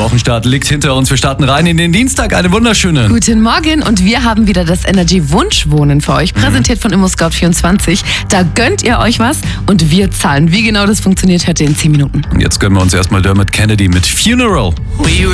Wochenstart liegt hinter uns. Wir starten rein in den Dienstag. Eine wunderschöne. Guten Morgen und wir haben wieder das Energy Wunschwohnen für euch, präsentiert von ImmoScout24. Da gönnt ihr euch was und wir zahlen. Wie genau das funktioniert, hört ihr in 10 Minuten. Und jetzt gönnen wir uns erstmal Dermot Kennedy mit Funeral. We